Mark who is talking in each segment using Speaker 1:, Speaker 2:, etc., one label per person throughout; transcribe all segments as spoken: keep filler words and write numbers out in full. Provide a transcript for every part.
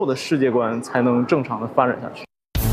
Speaker 1: 的世界观才能正常的发展下去。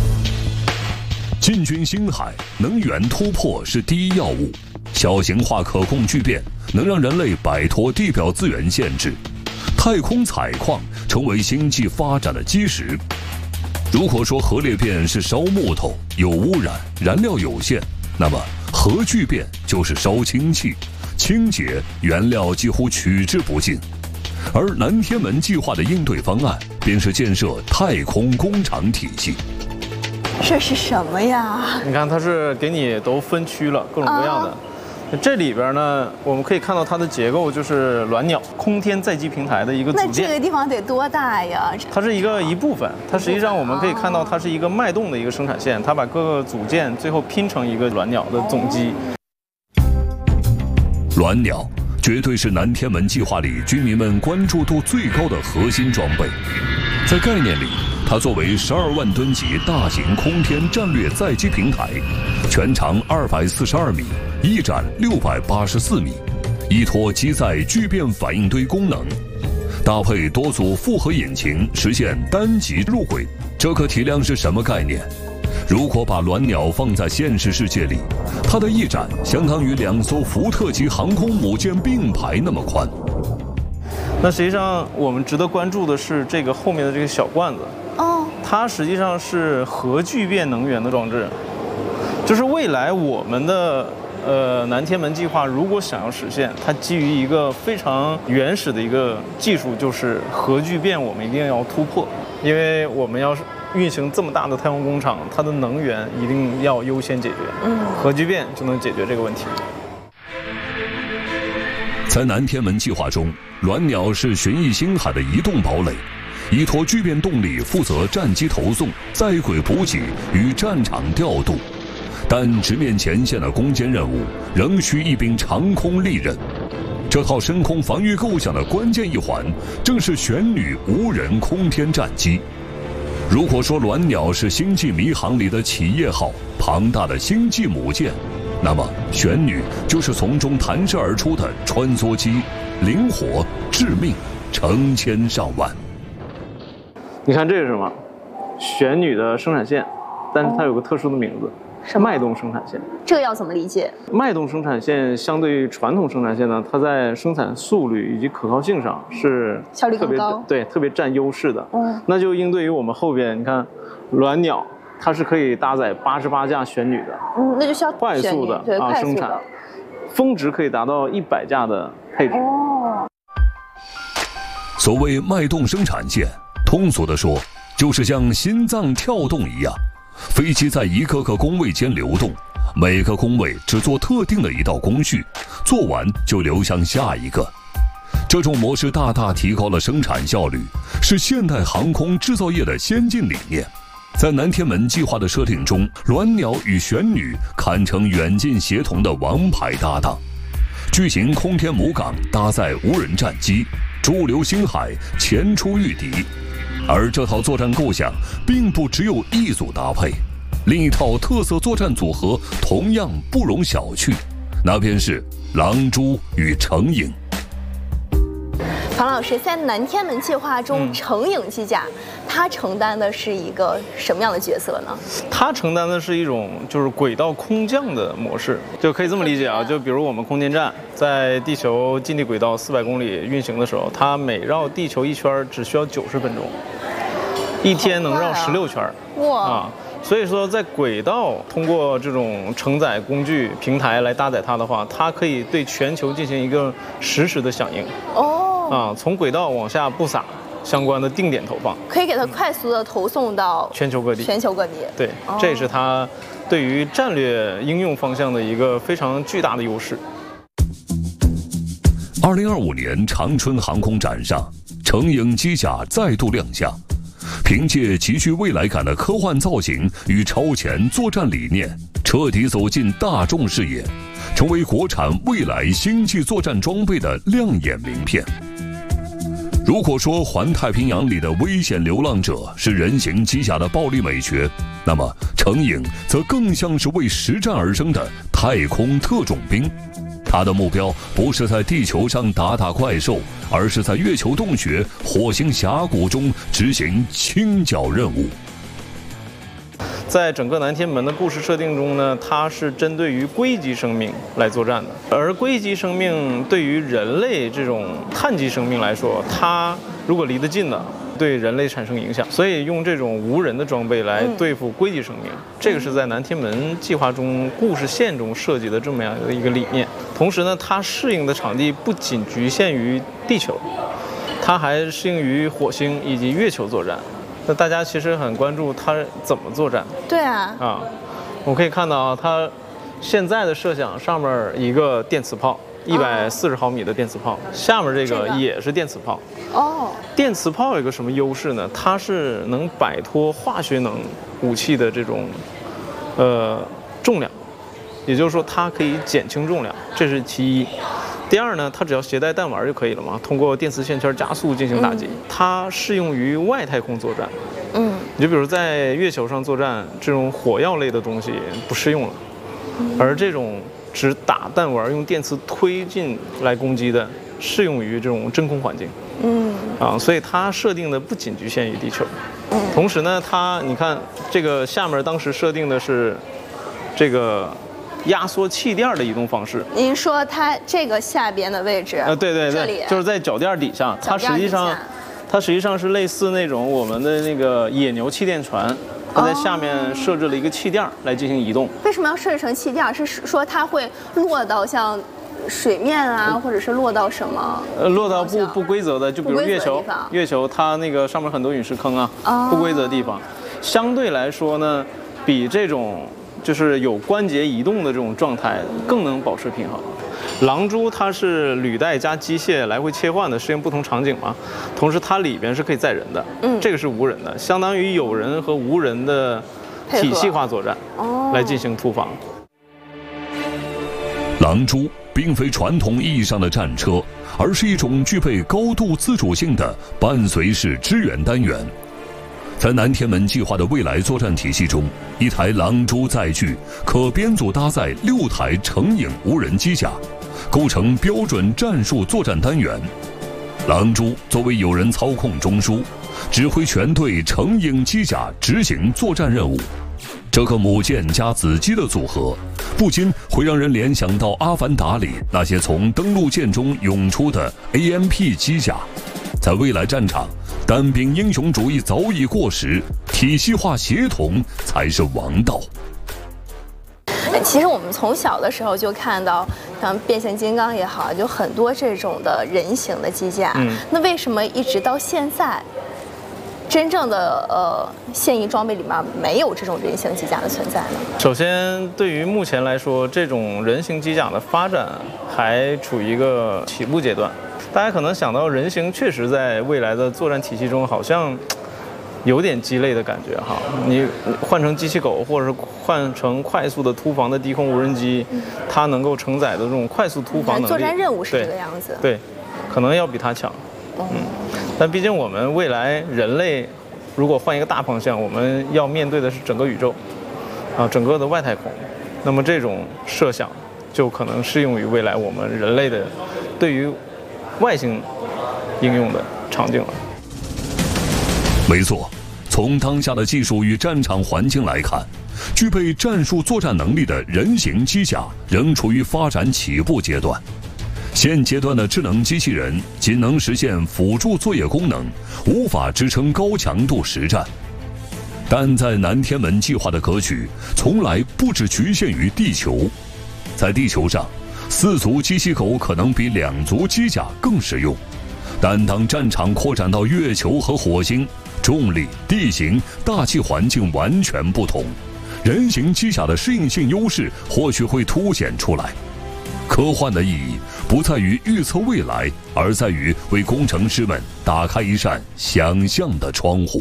Speaker 2: 进军星海，能源突破是第一要务。小型化可控聚变能让人类摆脱地表资源限制，太空采矿成为星际发展的基石。如果说核裂变是烧木头，有污染，燃料有限，那么核聚变就是烧氢气，清洁原料几乎取之不尽。而南天门计划的应对方案便是建设太空工厂体系。
Speaker 3: 这是什么呀？
Speaker 1: 你看，它是给你都分区了，各种各样的。啊、这里边呢，我们可以看到它的结构就是卵鸟空天载机平台的一个组件。
Speaker 3: 那这个地方得多大呀？
Speaker 1: 它是一个一部分，它实际上我们可以看到，它是一个脉动的一个生产线，它把各个组件最后拼成一个卵鸟的总机。
Speaker 2: 卵鸟绝对是南天门计划里居民们关注度最高的核心装备，在概念里。它作为十二万吨级大型空天战略载机平台，全长二百四十二米，翼展六百八十四米，依托机载聚变反应堆功能，搭配多组复合引擎，实现单级入轨。这个体量是什么概念？如果把卵鸟放在现实世界里，它的翼展相当于两艘福特级航空母舰并排那么宽。
Speaker 1: 那实际上我们值得关注的是这个后面的这个小罐子。
Speaker 3: 哦，
Speaker 1: 它实际上是核聚变能源的装置，就是未来我们的呃南天门计划如果想要实现，它基于一个非常原始的一个技术，就是核聚变，我们一定要突破，因为我们要运行这么大的太空工厂，它的能源一定要优先解决，嗯，核聚变就能解决这个问题。
Speaker 2: 在南天门计划中，卵鸟是巡弋星海的移动堡垒。依托聚变动力负责战机投送、在轨补给与战场调度，但直面前线的攻坚任务仍需一柄长空利刃。这套深空防御构想的关键一环，正是玄女无人空天战机。如果说卵鸟是星际迷航里的企业号、庞大的星际母舰，那么玄女就是从中弹射而出的穿梭机，灵活、致命，成千上万。
Speaker 1: 你看这是什么？玄女的生产线，但是它有个特殊的名字，是脉动生产线。
Speaker 3: 这个要怎么理解？
Speaker 1: 脉动生产线相对于传统生产线呢，它在生产速率以及可靠性上是
Speaker 3: 效率更高，
Speaker 1: 对，特别占优势的。嗯，那就应对于我们后边，你看，卵鸟它是可以搭载八十八架玄女的，
Speaker 3: 嗯，那就需要
Speaker 1: 快速的啊生产，峰值可以达到一百架的配置。哦，
Speaker 2: 所谓脉动生产线。通俗地说，就是像心脏跳动一样，飞机在一个个工位间流动，每个工位只做特定的一道工序，做完就流向下一个。这种模式大大提高了生产效率，是现代航空制造业的先进理念。在南天门计划的设定中，卵鸟与玄女堪称远近协同的王牌搭档。巨型空天母港搭载无人战机，驻留星海，前出御敌。而这套作战构想并不只有一组搭配，另一套特色作战组合同样不容小觑，那便是狼蛛与成影。
Speaker 3: 庞老师，在南天门计划中，成影机甲它承担的是一个什么样的角色呢？
Speaker 1: 它承担的是一种就是轨道空降的模式，就可以这么理解啊。就比如我们空间站在地球近地轨道四百公里运行的时候，它每绕地球一圈只需要九十分钟，一天能绕十六圈。哇啊！所以说，在轨道通过这种承载工具平台来搭载它的话，它可以对全球进行一个实时的响应。哦，啊，从轨道往下布撒相关的定点投放，
Speaker 3: 可以给它快速的投送到
Speaker 1: 全球各地。
Speaker 3: 全球各地，
Speaker 1: 对，哦、这也是它对于战略应用方向的一个非常巨大的优势。
Speaker 2: 二零二五年长春航空展上，成影机甲再度亮相。凭借极具未来感的科幻造型与超前作战理念，彻底走进大众视野，成为国产未来星际作战装备的亮眼名片。如果说环太平洋里的危险流浪者是人形机甲的暴力美学，那么成影则更像是为实战而生的太空特种兵。 他的目标不是在地球上打打怪兽，而是在月球洞穴、火星峡谷中执行清剿任务。
Speaker 1: 在整个南天门的故事设定中呢，它是针对于硅基生命来作战的，而硅基生命对于人类这种碳基生命来说，它如果离得近了，对人类产生影响，所以用这种无人的装备来对付硅基生命，嗯、这个是在南天门计划中故事线中设计的这么样的一个理念。同时呢，它适应的场地不仅局限于地球，它还适应于火星以及月球作战。那大家其实很关注它怎么作战。
Speaker 3: 对啊。
Speaker 1: 啊，我可以看到啊，它现在的设想上面一个电磁炮。一百四十毫米的电磁炮，下面这个也是电磁炮。
Speaker 3: 哦，
Speaker 1: 电磁炮有个什么优势呢？它是能摆脱化学能武器的这种呃重量，也就是说它可以减轻重量，这是其一。第二呢，它只要携带弹丸就可以了嘛，通过电磁线圈加速进行打击。嗯、它适用于外太空作战。嗯，你就比如在月球上作战，这种火药类的东西不适用了，嗯、而这种只打弹丸用电磁推进来攻击的，适用于这种真空环境。嗯，啊，所以它设定的不仅局限于地球。嗯，同时呢，它你看这个下面当时设定的是这个压缩气垫的移动方式。
Speaker 3: 您说它这个下边的位置？
Speaker 1: 呃，对对对，就是在脚垫底下，它实际上它实际上是类似那种我们的那个野牛气垫船。它在下面设置了一个气垫来进行移动。
Speaker 3: 为什么要设置成气垫？是说它会落到像水面啊，或者是落到什么？
Speaker 1: 呃，落到不不规则的，就比如月球，月球它那个上面很多陨石坑啊，哦、不规则的地方，相对来说呢，比这种就是有关节移动的这种状态更能保持平衡。狼蛛它是履带加机械来回切换的，适应不同场景嘛。同时它里边是可以载人的，嗯，这个是无人的，相当于有人和无人的体系化作战，来进行突防。
Speaker 2: 狼蛛并非传统意义上的战车，而是一种具备高度自主性的伴随式支援单元。在南天门计划的未来作战体系中，一台狼蛛载具可编组搭载六台成影无人机甲，构成标准战术作战单元。狼蛛作为有人操控中枢，指挥全队成影机甲执行作战任务。这个母舰加子机的组合，不禁会让人联想到《阿凡达》里那些从登陆舰中涌出的 A M P 机甲。在未来战场，单兵英雄主义早已过时，体系化协同才是王道。
Speaker 3: 其实我们从小的时候就看到，像变形金刚也好，就很多这种的人形的机甲。嗯，那为什么一直到现在，真正的呃现役装备里面没有这种人形机甲的存在呢？
Speaker 1: 首先，对于目前来说，这种人形机甲的发展还处于一个起步阶段。大家可能想到人形确实在未来的作战体系中好像有点鸡肋的感觉哈，你换成机器狗，或者是换成快速的突防的低空无人机，它能够承载的这种快速突防能力，
Speaker 3: 作战任务是这个样子，
Speaker 1: 对，对，可能要比它强。嗯，但毕竟我们未来人类如果换一个大方向，我们要面对的是整个宇宙，啊，整个的外太空，那么这种设想就可能适用于未来我们人类的对于外星应用的场景了。
Speaker 2: 没错，从当下的技术与战场环境来看，具备战术作战能力的人形机甲仍处于发展起步阶段。现阶段的智能机器人仅能实现辅助作业功能，无法支撑高强度实战。但在南天门计划的格局从来不只局限于地球，在地球上，四足机器狗可能比两足机甲更实用，但当战场扩展到月球和火星，重力、地形、大气环境完全不同，人形机甲的适应性优势或许会凸显出来。科幻的意义不在于预测未来，而在于为工程师们打开一扇想象的窗户。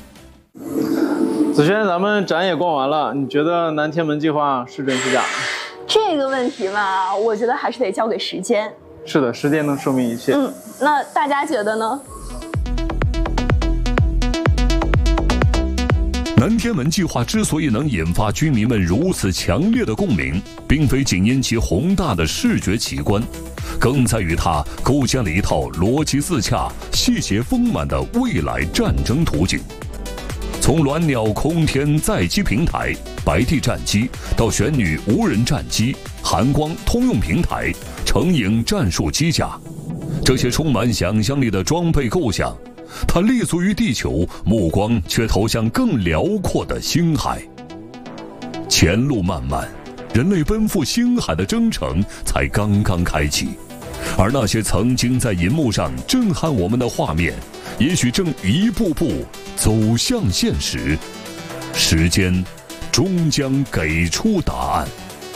Speaker 1: 子轩，咱们展也逛完了，你觉得南天门计划是真是假？
Speaker 3: 这个问题嘛，我觉得还是得交给时间。
Speaker 1: 是的，时间能说明一切。
Speaker 3: 嗯，那大家觉得呢？
Speaker 2: 南天门计划之所以能引发军民们如此强烈的共鸣，并非仅因其宏大的视觉奇观，更在于它构建了一套逻辑自洽、细节丰满的未来战争图景。从鸾鸟空天载机平台、白地战机到玄女无人战机、寒光通用平台、成影战术机甲，这些充满想象力的装备构想，它立足于地球，目光却投向更辽阔的星海。前路漫漫，人类奔赴星海的征程才刚刚开启，而那些曾经在银幕上震撼我们的画面，也许正一步步走向现实。时间终将给出答案。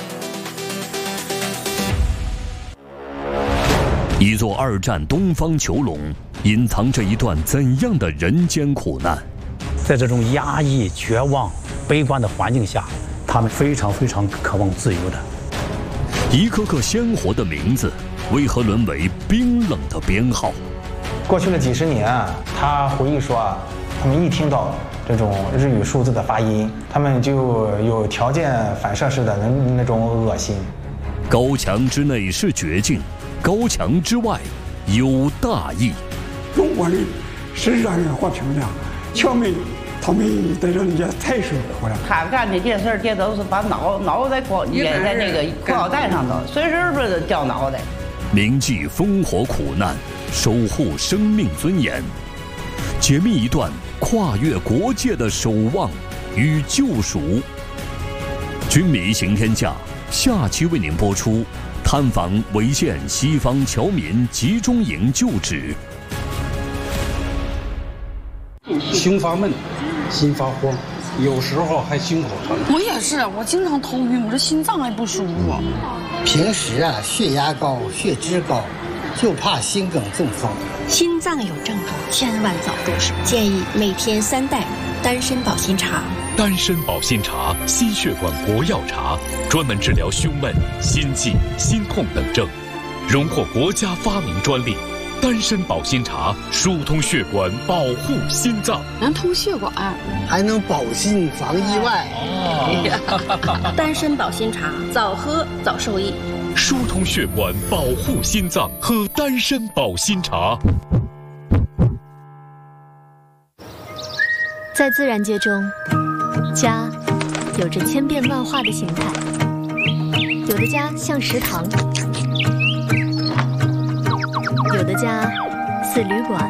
Speaker 2: 一座二战东方囚笼，隐藏着一段怎样的人间苦难？
Speaker 4: 在这种压抑、绝望、悲观的环境下，他们非常非常渴望自由的。
Speaker 2: 一个个鲜活的名字，为何沦为冰冷的编号？
Speaker 5: 过去的几十年，他回忆说啊，他们一听到这种日语数字的发音，他们就有条件反射式的那那种恶心。
Speaker 2: 高墙之内是绝境，高墙之外有大义。
Speaker 6: 中国人是让人和平的，侨民他们在这里也太受苦了。
Speaker 7: 他干的这事儿，这都是把脑脑袋挂撵在那个裤腰带上头，随时不是掉脑袋。
Speaker 2: 铭记烽火苦难，守护生命尊严，解密一段跨越国界的守望与救赎。军迷行天下，下期为您播出探访潍县西方侨民集中营旧址。
Speaker 8: 心发闷，心发慌，有时候还心口疼。
Speaker 9: 我也是，我经常头晕，我这心脏还不舒服。
Speaker 10: 平时啊，血压高，血脂高，就怕心梗中风。
Speaker 11: 心脏有症状，千万早重视。建议每天三袋丹参保心茶。
Speaker 12: 丹参保心茶，心血管国药茶，专门治疗胸闷、心悸、心痛等症，荣获国家发明专利。丹参保心茶疏通血管，保护心脏，
Speaker 9: 能通血管，
Speaker 10: 还能保心防意外。
Speaker 11: 哦、丹参保心茶，早喝早受益。
Speaker 12: 疏通血管，保护心脏，喝丹参保心茶。
Speaker 13: 在自然界中，家有着千变万化的形态，有的家像食堂，有的家似旅馆，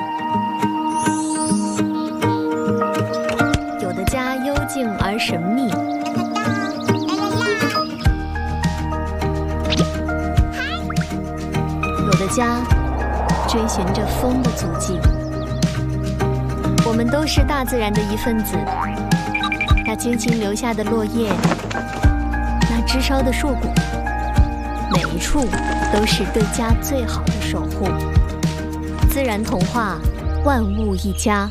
Speaker 13: 有的家幽静而神秘，有的家追寻着风的足迹。我们都是大自然的一份子，那精心留下的落叶，那枝梢的硕果，每一处都是对家最好的守护。自然童话，万物一家。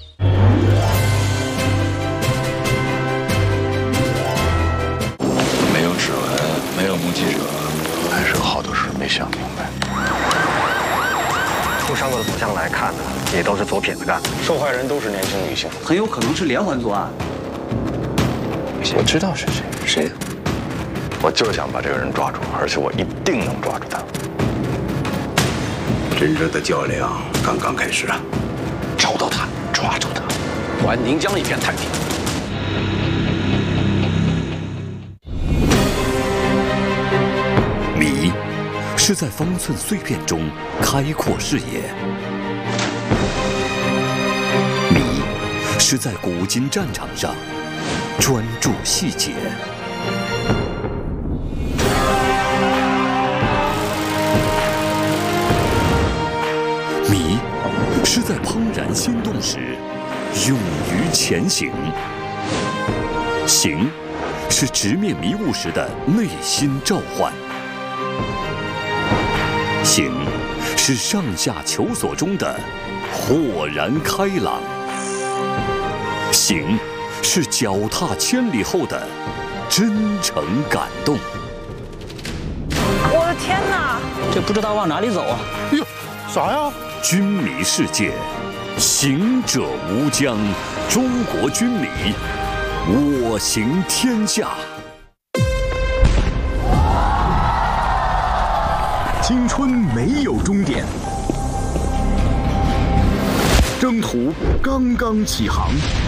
Speaker 14: 没有指纹，没有目击者，还是有好多事没想明白。
Speaker 15: 从伤口的走向来看呢，也都是左撇子干的。
Speaker 14: 受害人都是年轻女性，
Speaker 16: 很有可能是连环作案。
Speaker 14: 我知道是谁，谁？我就是想把这个人抓住，而且我一定能抓住他。
Speaker 17: 真正的较量刚刚开始啊！
Speaker 14: 找到他，抓住他，还宁江一片太平。
Speaker 2: 谜是在方寸碎片中开阔视野，谜是在古今战场上专注细节。谜是在怦然心动时勇于前行。行是直面迷雾时的内心召唤。行是上下求索中的豁然开朗。行是脚踏千里后的真诚感动。
Speaker 7: 我的天哪，
Speaker 16: 这不知道往哪里走啊！
Speaker 1: 哎呦，啥呀？
Speaker 2: 军迷世界，行者无疆，中国军迷我行天下。青春没有终点，征途刚刚起航。